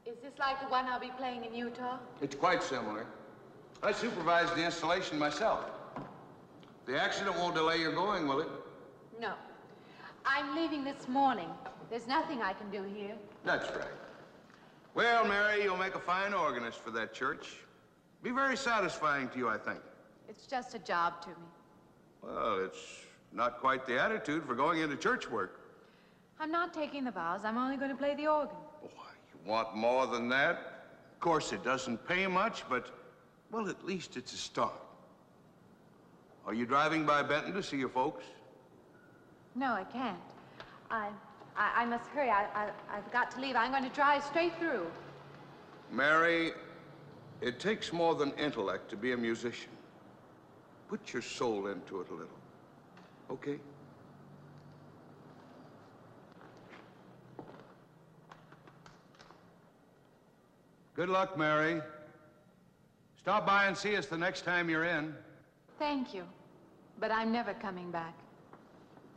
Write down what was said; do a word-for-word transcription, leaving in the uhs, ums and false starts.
Is this like the one I'll be playing in Utah? It's quite similar. I supervised the installation myself. The accident won't delay your going, will it? No. I'm leaving this morning. There's nothing I can do here. That's right. Well, Mary, you'll make a fine organist for that church. Be very satisfying to you, I think. It's just a job to me. Well, it's not quite the attitude for going into church work. I'm not taking the vows. I'm only going to play the organ. Boy, you want more than that? Of course, it doesn't pay much, but, well, at least it's a start. Are you driving by Benton to see your folks? No, I can't. I, I, I must hurry. I, I, I've got to leave. I'm going to drive straight through. Mary, it takes more than intellect to be a musician. Put your soul into it a little, okay? Good luck, Mary. Stop by and see us the next time you're in. Thank you, but I'm never coming back.